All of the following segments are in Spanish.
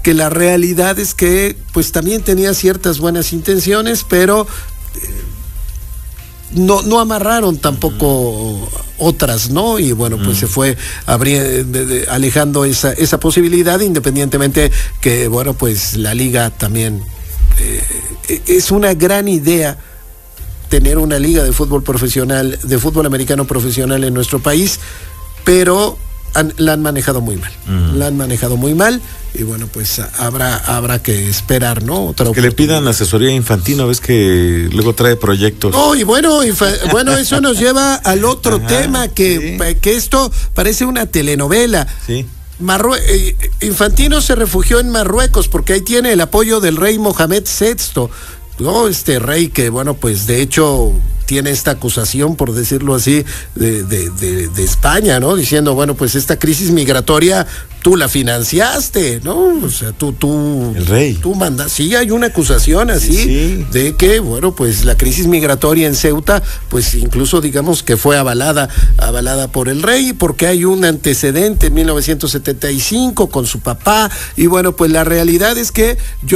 que la realidad es que pues también tenía ciertas buenas intenciones, pero no amarraron tampoco otras, ¿no? Y bueno, pues se fue alejando esa posibilidad, independientemente que, bueno, pues la liga también es una gran idea tener una liga de fútbol profesional, de fútbol americano profesional en nuestro país, pero la han manejado muy mal. La han manejado muy mal y bueno, pues habrá que esperar, ¿no? Que le pidan asesoría a Infantino, ves que luego trae proyectos. No, y bueno, eso nos lleva al otro tema, que esto parece una telenovela. Sí. Infantino se refugió en Marruecos porque ahí tiene el apoyo del rey Mohamed VI, ¿no? Este rey que, bueno, pues de hecho tiene esta acusación, por decirlo así, de España, ¿no? Diciendo, bueno, pues esta crisis migratoria tú la financiaste, ¿no? O sea, tú el rey. Tú mandas, sí, hay una acusación así de que, bueno, pues la crisis migratoria en Ceuta, pues incluso digamos que fue avalada por el rey, porque hay un antecedente en 1975 con su papá, y bueno, pues la realidad es que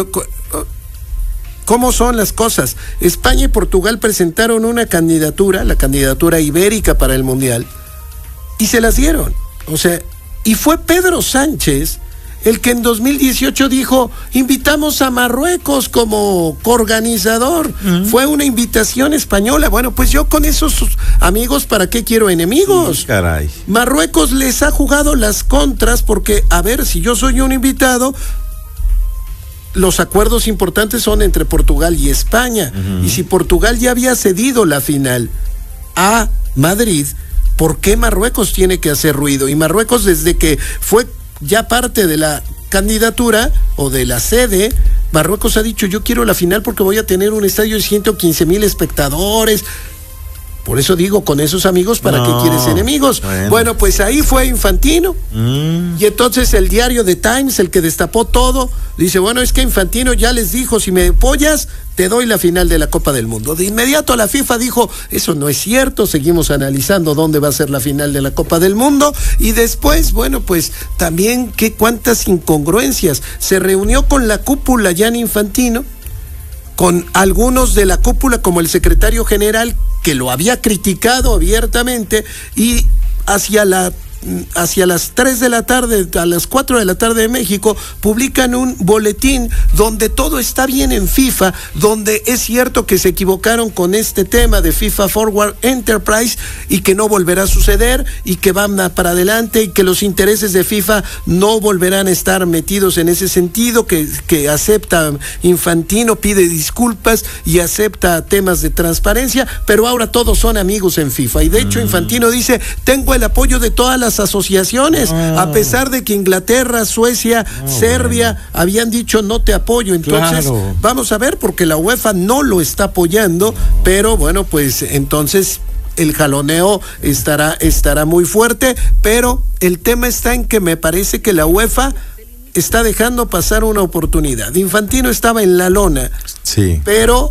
¿cómo son las cosas? España y Portugal presentaron una candidatura, la candidatura ibérica para el Mundial, y se las dieron. O sea, y fue Pedro Sánchez el que en 2018 dijo, invitamos a Marruecos como coorganizador. Fue una invitación española. Bueno, pues yo con esos amigos, ¿para qué quiero enemigos? Sí, caray. Marruecos les ha jugado las contras porque, a ver, si yo soy un invitado, los acuerdos importantes son entre Portugal y España. Y si Portugal ya había cedido la final a Madrid, ¿por qué Marruecos tiene que hacer ruido? Y Marruecos, desde que fue ya parte de la candidatura o de la sede, Marruecos ha dicho, yo quiero la final porque voy a tener un estadio de 115,000 espectadores. Por eso digo, con esos amigos, ¿para qué quieres enemigos? Bueno, pues ahí fue Infantino. Y entonces el diario The Times, el que destapó todo, dice, bueno, es que Infantino ya les dijo, si me apoyas, te doy la final de la Copa del Mundo. De inmediato la FIFA dijo, eso no es cierto, seguimos analizando dónde va a ser la final de la Copa del Mundo. Y después, bueno, pues también cuántas incongruencias. Se reunió con la cúpula Gianni Infantino, con algunos de la cúpula como el secretario general, que lo había criticado abiertamente, y hacia las 3 de la tarde, a las 4 de la tarde de México, publican un boletín donde todo está bien en FIFA, donde es cierto que se equivocaron con este tema de FIFA Forward Enterprise y que no volverá a suceder y que van para adelante y que los intereses de FIFA no volverán a estar metidos en ese sentido, que acepta Infantino, pide disculpas y acepta temas de transparencia, pero ahora todos son amigos en FIFA. Y de hecho Infantino dice, tengo el apoyo de todas las asociaciones, a pesar de que Inglaterra, Suecia, Serbia habían dicho no te apoyo. Entonces vamos a ver, porque la UEFA no lo está apoyando, pero bueno, pues entonces el jaloneo estará muy fuerte, pero el tema está en que me parece que la UEFA está dejando pasar una oportunidad. Infantino estaba en la lona, pero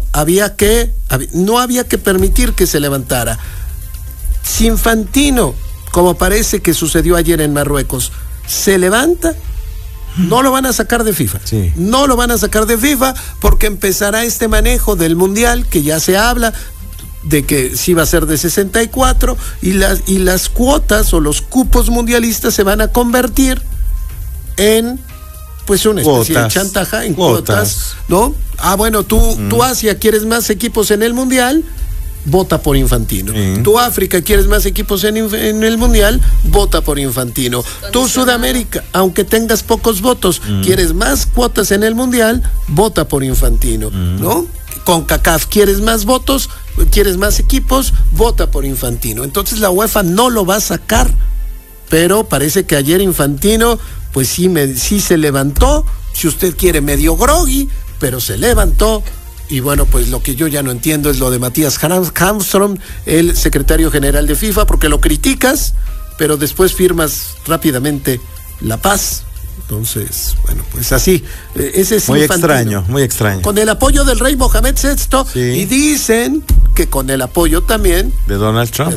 no había que permitir que se levantara. Si Infantino, como parece que sucedió ayer en Marruecos, se levanta, no lo van a sacar de FIFA. No lo van a sacar de FIFA porque empezará este manejo del Mundial, que ya se habla de que sí va a ser de 64, y las cuotas o los cupos mundialistas se van a convertir en pues una especie de chantaje en cuotas, ¿no? Bueno, tú Asia, ¿quieres más equipos en el Mundial? Vota por Infantino. Tú África, ¿quieres más equipos en el Mundial? Vota por Infantino. Tú Sudamérica, aunque tengas pocos votos, ¿quieres más cuotas en el Mundial? Vota por Infantino, ¿no? CONCACAF, ¿quieres más votos? ¿Quieres más equipos? Vota por Infantino. Entonces la UEFA no lo va a sacar, pero parece que ayer Infantino pues sí se levantó, si usted quiere medio groggy, pero se levantó. Y bueno, pues lo que yo ya no entiendo es lo de Matías Hamström, el secretario general de FIFA, porque lo criticas, pero después firmas rápidamente la paz. Entonces, bueno, pues así. Ese es muy Infantino. Extraño, muy extraño. Con el apoyo del rey Mohamed VI, y dicen que con el apoyo también de Donald Trump.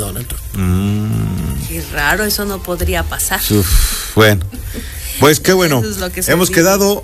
Qué raro, eso no podría pasar. Bueno, pues qué bueno. Hemos quedado